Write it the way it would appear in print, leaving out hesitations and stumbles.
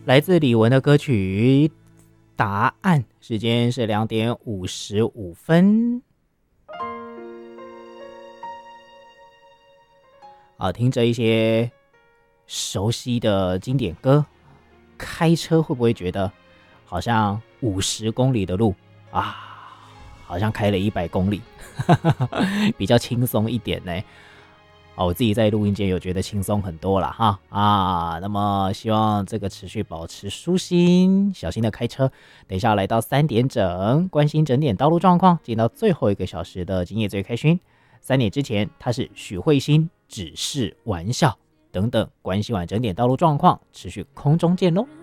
来自李玟的歌曲答案，时间是2点55分。听着一些熟悉的经典歌，开车会不会觉得好像50公里的路好像开了100公里比较轻松一点呢？我自己在录音间有觉得轻松很多了哈那么希望这个持续保持舒心，小心的开车。等一下来到3点整，关心整点道路状况，进到最后1个小时的今夜最开心。3点之前，它是许慧欣，只是玩笑等等，关心完整点道路状况，持续空中见喽。